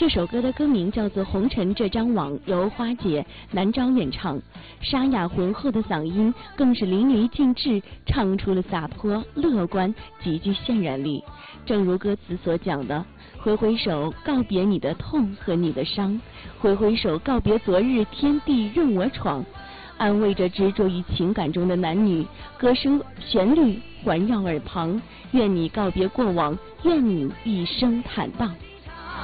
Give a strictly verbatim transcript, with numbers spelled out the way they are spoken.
这首歌的歌名叫做《红尘这张网》，由花姐、南诏演唱，沙哑浑厚的嗓音更是淋漓尽致，唱出了洒脱、乐观，极具渲染力。正如歌词所讲的，挥挥手告别你的痛和你的伤，挥挥手告别昨日天地任我闯，安慰着执着于情感中的男女，歌声旋律环绕耳旁，愿你告别过往，愿你一生坦荡。